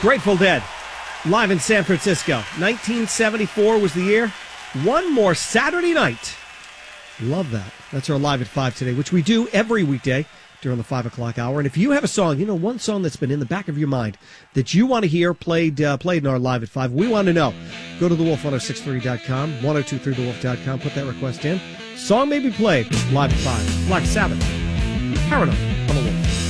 Grateful Dead, live in San Francisco. 1974 was the year. One more Saturday night. Love that. That's our Live at 5 today, which we do every weekday during the 5 o'clock hour. And if you have a song, one song that's been in the back of your mind that you want to hear played in our Live at 5, we want to know. Go to thewolf1063.com, 1023thewolf.com, put that request in. Song may be played live at 5. Black Sabbath, Paranoid on the Wolf.